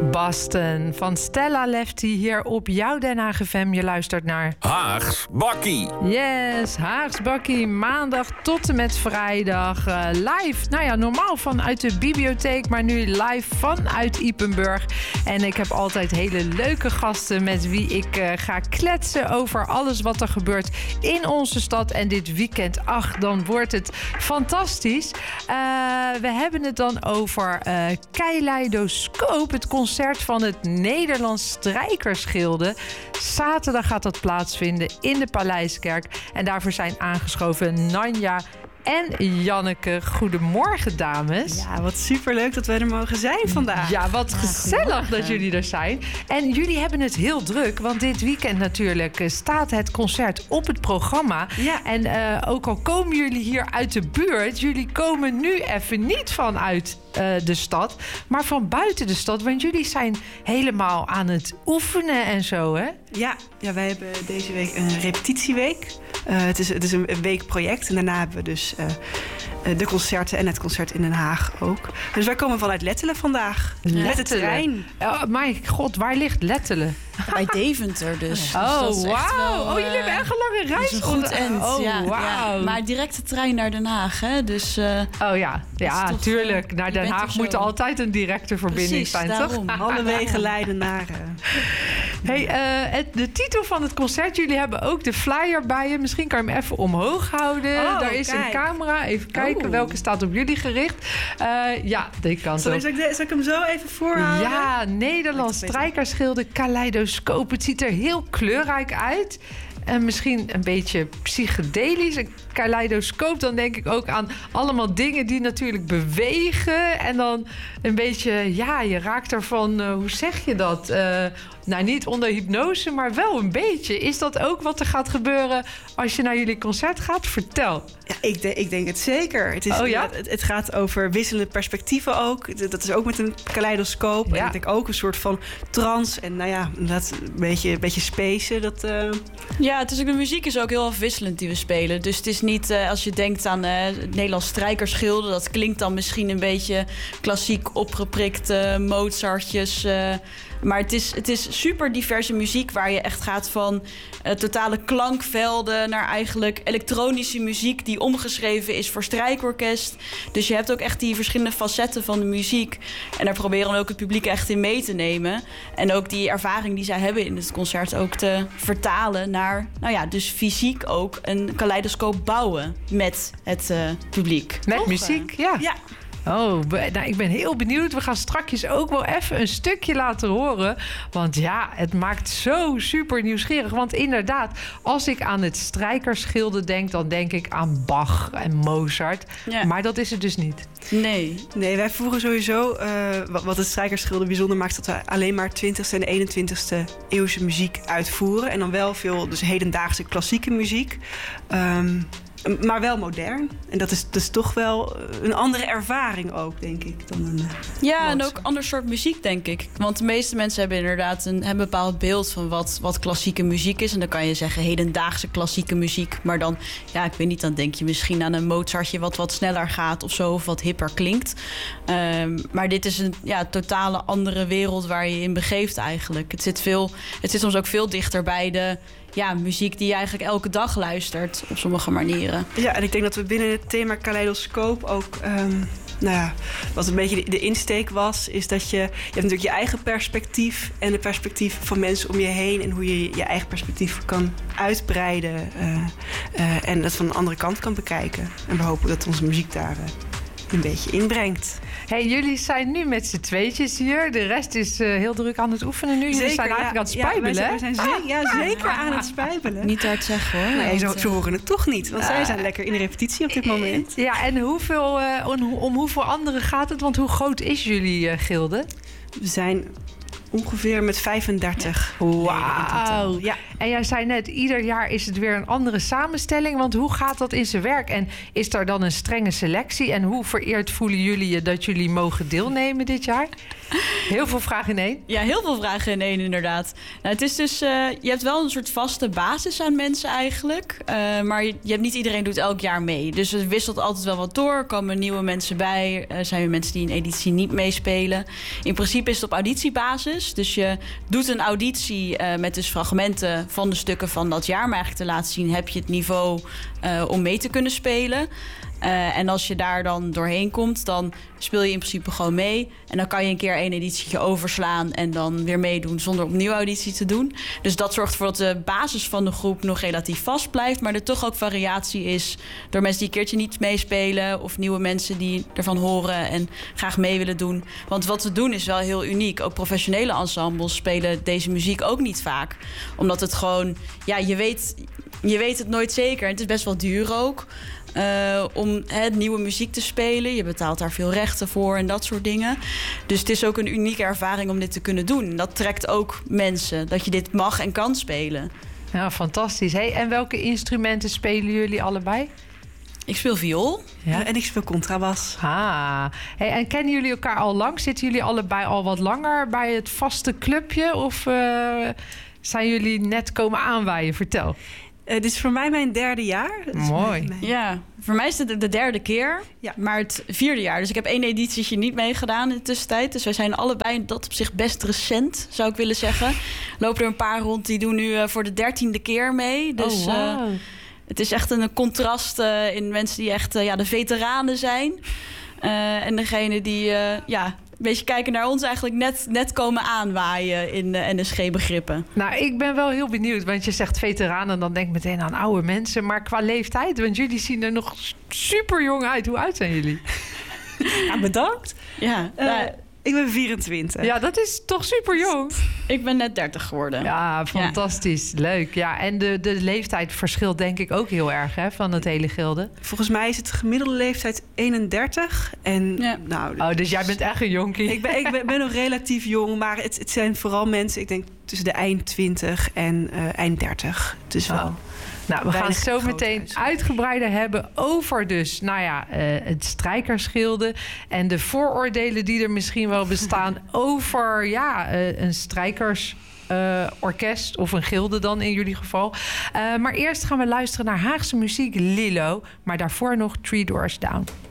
Basten van Stella Lefty hier op jouw Den Haag FM. Je luistert naar Haags Bakkie. Yes, Haags Bakkie. Maandag tot en met vrijdag live. Nou ja, normaal vanuit de bibliotheek, maar nu live vanuit Ypenburg. En ik heb altijd hele leuke gasten met wie ik ga kletsen over alles wat er gebeurt in onze stad. En dit weekend, ach, dan wordt het fantastisch. We hebben het dan over Kaleidoskoop, het concert van het Nederlands Strijkersgilde. Zaterdag gaat dat plaatsvinden in de Paleiskerk. En daarvoor zijn aangeschoven Nanja en Janneke. Goedemorgen, dames. Ja, wat superleuk dat wij er mogen zijn vandaag. Ja, wat gezellig dat jullie er zijn. En jullie hebben het heel druk, want dit weekend natuurlijk staat het concert op het programma. Ja. En ook al komen jullie hier uit de buurt, jullie komen nu even niet vanuit de stad, maar van buiten de stad. Want jullie zijn helemaal aan het oefenen en zo, hè? Ja, wij hebben deze week een repetitieweek. Het is een weekproject en daarna hebben we dus de concerten en het concert in Den Haag ook. Dus wij komen vanuit Lettelen vandaag. Lettelen. Met de trein. Oh, mijn god, waar ligt Lettelen? Bij Deventer dus. Oh, dus dat is echt wauw. wel, Oh, jullie hebben echt een lange reis. een goed end. Oh, ja, wauw. ja. Maar directe trein naar Den Haag, hè? Dus, oh ja, ja, toch, tuurlijk. Naar je Den bent Haag er moet zo. altijd een directe verbinding precies, zijn, daarom. toch? Alle wegen leiden naar... Hey, de titel van het concert, jullie hebben ook de flyer bij je. Misschien kan je hem even omhoog houden. Oh, Daar is een kijk. camera. Even kijken welke staat op jullie gericht. Ja, die kant Zal op. ik hem zo even voorhouden? Ja, Nederlands Strijkersgilde, Kaleidoskoop. Het ziet er heel kleurrijk uit. En misschien een beetje psychedelisch. Een kaleidoskoop, dan denk ik ook aan allemaal dingen die natuurlijk bewegen. En dan een beetje, ja, je raakt ervan, hoe zeg je dat? Nou, niet onder hypnose, maar wel een beetje. Is dat ook wat er gaat gebeuren als je naar jullie concert gaat? Vertel. Ja, ik denk het zeker. Oh ja? Het gaat over wisselende perspectieven ook. Dat is ook met een kaleidoscoop. Ja. En ik denk ook een soort van trance. En nou ja, dat een beetje spacen. ja, het is ook, de muziek is ook heel afwisselend die we spelen. Dus het is niet, als je denkt aan het Nederlands Strijkersgilde, dat klinkt dan misschien een beetje klassiek opgeprikt, Mozartjes. Maar het is super diverse muziek waar je echt gaat van totale klankvelden naar eigenlijk elektronische muziek die omgeschreven is voor strijkorkest. Dus je hebt ook echt die verschillende facetten van de muziek. En daar proberen we ook het publiek echt in mee te nemen. En ook die ervaring die zij hebben in het concert ook te vertalen naar, nou ja, dus fysiek ook een kaleidoscoop bouwen met het publiek. Met Toch? muziek, ja. Ja. Oh, nou, ik ben heel benieuwd. We gaan strakjes ook wel even een stukje laten horen. Want ja, het maakt zo super nieuwsgierig. Want inderdaad, als ik aan het Strijkersgilde denk, dan denk ik aan Bach en Mozart. Ja. Maar dat is het dus niet. Nee. Nee, wij voeren sowieso... wat het Strijkersgilde bijzonder maakt, dat we alleen maar 20e en 21e eeuwse muziek uitvoeren. En dan wel veel dus hedendaagse klassieke muziek. Maar wel modern. En dat is toch wel een andere ervaring ook, denk ik. Dan een, Ja, en ook ander soort muziek, denk ik. Want de meeste mensen hebben inderdaad een bepaald beeld van wat klassieke muziek is. En dan kan je zeggen hedendaagse klassieke muziek. Maar dan, ja, ik weet niet, dan denk je misschien aan een Mozartje wat sneller gaat of zo, of wat hipper klinkt. Maar dit is een totale andere wereld waar je in begeeft eigenlijk. Het zit soms ook veel dichter bij de muziek die je eigenlijk elke dag luistert op sommige manieren. Ja, en ik denk dat we binnen het thema kaleidoscoop ook... wat een beetje de insteek was, is dat je hebt natuurlijk je eigen perspectief en de perspectief van mensen om je heen en hoe je je eigen perspectief kan uitbreiden en dat van een andere kant kan bekijken. En we hopen dat onze muziek daar een beetje inbrengt. Hey, jullie zijn nu met z'n tweetjes hier. De rest is heel druk aan het oefenen nu. Jullie zijn eigenlijk aan het spijbelen, hè? We zijn zeker aan het spijbelen. Niet hard zeggen, hoor. Nee, Want, ze horen het toch niet. Want zij zijn lekker in de repetitie op dit moment. Ja, en om hoeveel anderen gaat het? Want hoe groot is jullie gilde? We zijn ongeveer met 35. Wauw. Ja. En jij zei net, ieder jaar is het weer een andere samenstelling. Want hoe gaat dat in zijn werk? En is er dan een strenge selectie? En hoe vereerd voelen jullie je dat jullie mogen deelnemen dit jaar? Heel veel vragen in één. Ja, heel veel vragen in één inderdaad. Nou, het is dus, je hebt wel een soort vaste basis aan mensen eigenlijk. Maar je hebt niet iedereen doet elk jaar mee. Dus het wisselt altijd wel wat door. Er komen nieuwe mensen bij. Zijn er mensen die een editie niet meespelen. In principe is het op auditiebasis. Dus je doet een auditie met dus fragmenten van de stukken van dat jaar. Maar eigenlijk te laten zien, heb je het niveau om mee te kunnen spelen. En als je daar dan doorheen komt, dan speel je in principe gewoon mee. En dan kan je een keer één editietje overslaan en dan weer meedoen zonder opnieuw auditie te doen. Dus dat zorgt ervoor dat de basis van de groep nog relatief vast blijft. Maar er toch ook variatie is door mensen die een keertje niet meespelen. Of nieuwe mensen die ervan horen en graag mee willen doen. Want wat we doen is wel heel uniek. Ook professionele ensembles spelen deze muziek ook niet vaak. Omdat het gewoon, ja, je weet het nooit zeker. En het is best wel duur ook. Om nieuwe muziek te spelen. Je betaalt daar veel rechten voor en dat soort dingen. Dus het is ook een unieke ervaring om dit te kunnen doen. Dat trekt ook mensen, dat je dit mag en kan spelen. Ja, fantastisch. Hey, en welke instrumenten spelen jullie allebei? Ik speel viool. Ja, en ik speel contrabas. Hey, en kennen jullie elkaar al lang? Zitten jullie allebei al wat langer bij het vaste clubje? Of zijn jullie net komen aanwaaien? Vertel. Dit is voor mij mijn 3e jaar. Mooi. Ja, voor mij is het de 3e keer, ja. Maar het 4e jaar. Dus ik heb 1 editietje niet meegedaan in de tussentijd. Dus wij zijn allebei in dat op zich best recent, zou ik willen zeggen. Lopen er een paar rond, die doen nu voor de 13e keer mee. Dus wow. Het is echt een contrast in mensen die echt de veteranen zijn. En degene die een beetje kijken naar ons eigenlijk net komen aanwaaien in de NSG-begrippen. Nou, ik ben wel heel benieuwd, want je zegt veteranen, dan denk ik meteen aan oude mensen. Maar qua leeftijd, want jullie zien er nog super jong uit. Hoe oud zijn jullie? Ja, bedankt. Ja, ik ben 24. Ja, dat is toch super jong. Ik ben net 30 geworden. Ja, fantastisch. Ja. Leuk. Ja, en de leeftijd verschilt denk ik ook heel erg van het hele gilde. Volgens mij is het gemiddelde leeftijd 31. En, dus jij bent echt een jonkie. Ik ben nog relatief jong, maar het zijn vooral mensen, ik denk tussen de eind 20 en eind 30. Dus wel. Nou, we gaan zo meteen uitgebreider hebben over dus, het strijkersgilde en de vooroordelen die er misschien wel bestaan over een strijkersorkest of een gilde dan in jullie geval. Maar eerst gaan we luisteren naar Haagse muziek, Lilo. Maar daarvoor nog Three Doors Down.